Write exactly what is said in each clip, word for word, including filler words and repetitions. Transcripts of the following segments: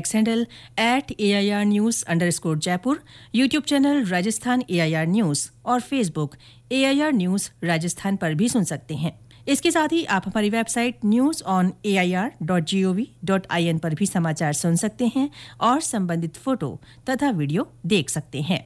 X handle at A I R news under score Jaipur, YouTube channel Rajasthan A I R news और Facebook A I R news Rajasthan पर भी सुन सकते हैं। इसके साथ ही आप हमारी website news on A I R dot G O V dot I N पर भी समाचार सुन सकते हैं और संबंधित फोटो तथा वीडियो देख सकते हैं।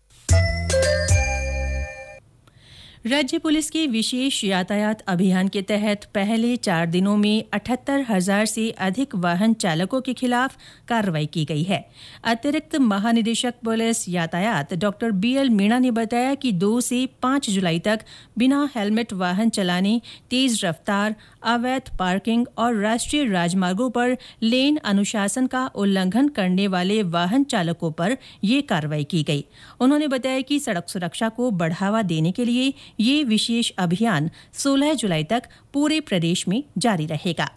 राज्य पुलिस के विशेष यातायात अभियान के तहत पहले चार दिनों में अठहत्तर हजार से अधिक वाहन चालकों के खिलाफ कार्रवाई की गई है। अतिरिक्त महानिदेशक पुलिस यातायात डॉक्टर बी एल मीणा ने बताया कि दो से पांच जुलाई तक बिना हेलमेट वाहन चलाने, तेज रफ्तार, अवैध पार्किंग और राष्ट्रीय राजमार्गों पर लेन अनुशासन का उल्लंघन करने वाले वाहन चालकों पर ये कार्रवाई की गई। उन्होंने बताया कि सड़क सुरक्षा को बढ़ावा देने के लिए ये विशेष अभियान सोलह जुलाई तक पूरे प्रदेश में जारी रहेगा।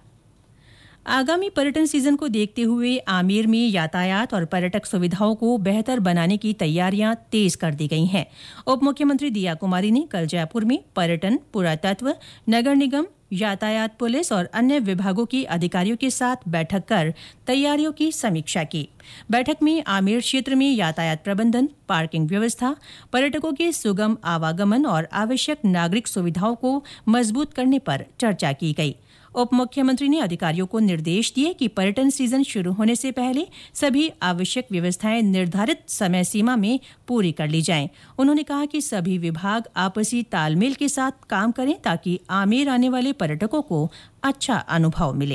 आगामी पर्यटन सीजन को देखते हुए आमेर में यातायात और पर्यटक सुविधाओं को बेहतर बनाने की तैयारियां तेज कर दी गई हैं। उप मुख्यमंत्री दिया कुमारी ने कल जयपुर में पर्यटन, पुरातत्व, नगर निगम, यातायात पुलिस और अन्य विभागों के अधिकारियों के साथ बैठक कर तैयारियों की समीक्षा की। बैठक में आमेर क्षेत्र में यातायात प्रबंधन, पार्किंग व्यवस्था, पर्यटकों के सुगम आवागमन और आवश्यक नागरिक सुविधाओं को मजबूत करने पर चर्चा की गई। उप मुख्यमंत्री ने अधिकारियों को निर्देश दिए कि पर्यटन सीजन शुरू होने से पहले सभी आवश्यक व्यवस्थाएं निर्धारित समय सीमा में पूरी कर ली जाएं। उन्होंने कहा कि सभी विभाग आपसी तालमेल के साथ काम करें ताकि आमेर आने वाले पर्यटकों को अच्छा अनुभव मिले।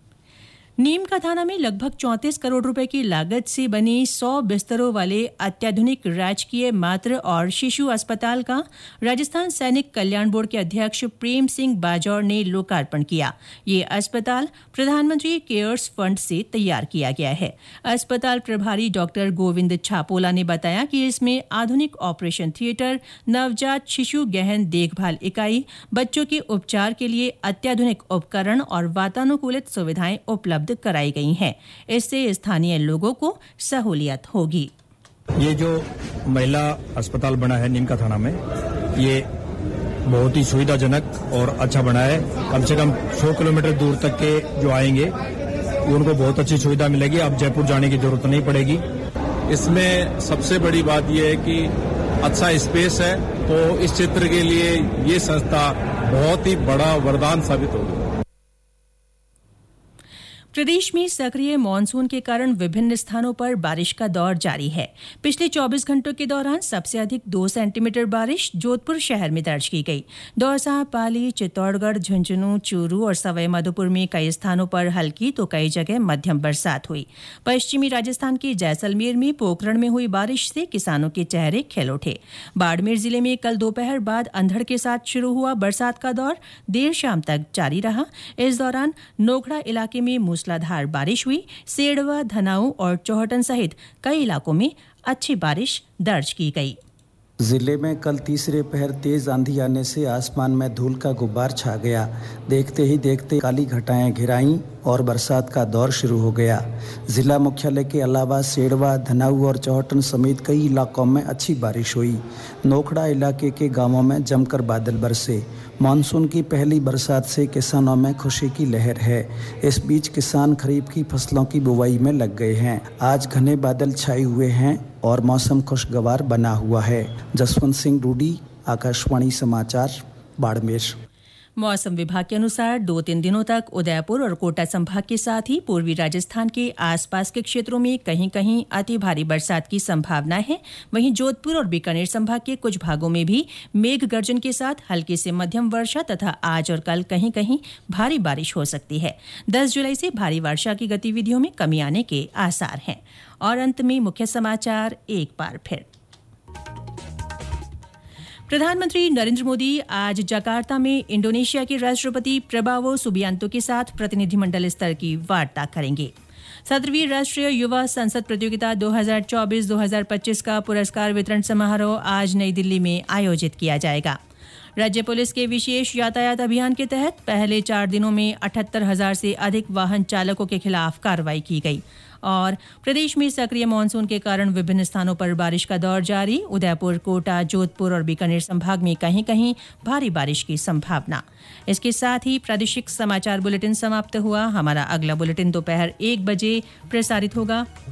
नीम का थाना में लगभग चौंतीस करोड़ रुपए की लागत से बने सौ बिस्तरों वाले अत्याधुनिक राजकीय मातृ और शिशु अस्पताल का राजस्थान सैनिक कल्याण बोर्ड के अध्यक्ष प्रेम सिंह बाजौर ने लोकार्पण किया। ये अस्पताल प्रधानमंत्री केयर्स फंड से तैयार किया गया है। अस्पताल प्रभारी डॉक्टर गोविंद छापोला ने बताया कि इसमें आधुनिक ऑपरेशन थिएटर, नवजात शिशु गहन देखभाल इकाई, बच्चों के उपचार के लिए अत्याधुनिक उपकरण और वातानुकूलित सुविधाएं उपलब्ध कराई गई हैं। इससे स्थानीय लोगों को सहूलियत होगी। ये जो महिला अस्पताल बना है नीम का थाना में, ये बहुत ही सुविधाजनक और अच्छा बना है। कम से कम सौ किलोमीटर दूर तक के जो आएंगे उनको बहुत अच्छी सुविधा मिलेगी। अब जयपुर जाने की जरूरत नहीं पड़ेगी। इसमें सबसे बड़ी बात यह है कि अच्छा स्पेस है, तो इस क्षेत्र के लिए ये संस्था बहुत ही बड़ा वरदान साबित होगी। प्रदेश में सक्रिय मानसून के कारण विभिन्न स्थानों पर बारिश का दौर जारी है। पिछले चौबीस घंटों के दौरान सबसे अधिक दो सेंटीमीटर बारिश जोधपुर शहर में दर्ज की गई। दौसा, पाली, चित्तौड़गढ़, झुंझुनू, चूरू और सवाई माधोपुर में कई स्थानों पर हल्की तो कई जगह मध्यम बरसात हुई। पश्चिमी राजस्थान के जैसलमेर में पोखरण में हुई बारिश से किसानों के चेहरे खिल उठे। बाड़मेर जिले में कल दोपहर बाद अंधड़ के साथ शुरू हुआ बरसात का दौर देर शाम तक जारी रहा। इस दौरान नोखड़ा इलाके में मूसलाधार बारिश हुई। सेड़वा, धनाऊ और चौहटन सहित कई इलाकों में अच्छी बारिश दर्ज की गई। जिले में कल तीसरे पहर तेज आंधी आने से आसमान में धूल का गुब्बार छा गया। देखते ही देखते काली घटाएं घिराईं और बरसात का दौर शुरू हो गया। जिला मुख्यालय के अलावा सेड़वा, धनाऊ और चौहटन समेत कई इलाकों में अच्छी बारिश हुई। नोखड़ा इलाके के गांवों में जमकर बादल बरसे। मानसून की पहली बरसात से किसानों में खुशी की लहर है। इस बीच किसान खरीफ की फसलों की बुवाई में लग गए हैं। आज घने बादल छाए हुए हैं और मौसम खुशगवार बना हुआ है। जसवंत सिंह रूडी, आकाशवाणी समाचार, बाड़मेर। मौसम विभाग के अनुसार दो तीन दिनों तक उदयपुर और कोटा संभाग के साथ ही पूर्वी राजस्थान के आसपास के क्षेत्रों में कहीं कहीं अति भारी बरसात की संभावना है। वहीं जोधपुर और बीकानेर संभाग के कुछ भागों में भी मेघ गर्जन के साथ हल्की से मध्यम वर्षा तथा आज और कल कहीं कहीं भारी बारिश हो सकती है। दस जुलाई से भारी वर्षा की गतिविधियों में कमी आने के आसार हैं। और अंत में मुख्य समाचार एक बार फिर। प्रधानमंत्री नरेंद्र मोदी आज जकार्ता में इंडोनेशिया के राष्ट्रपति प्रबावो सुबियांतो के साथ प्रतिनिधिमंडल स्तर की वार्ता करेंगे। सत्रहवीं राष्ट्रीय युवा संसद प्रतियोगिता दो हज़ार चौबीस दो हज़ार पच्चीस का पुरस्कार वितरण समारोह आज नई दिल्ली में आयोजित किया जाएगा। राज्य पुलिस के विशेष यातायात अभियान के तहत पहले चार दिनों में अठहत्तर हजार से अधिक वाहन चालकों के खिलाफ कार्रवाई की गई। और प्रदेश में सक्रिय मानसून के कारण विभिन्न स्थानों पर बारिश का दौर जारी। उदयपुर, कोटा, जोधपुर और बीकानेर संभाग में कहीं कहीं भारी बारिश की संभावना। इसके साथ ही प्रादेशिक समाचार बुलेटिन समाप्त हुआ। हमारा अगला बुलेटिन दोपहर एक बजे प्रसारित होगा।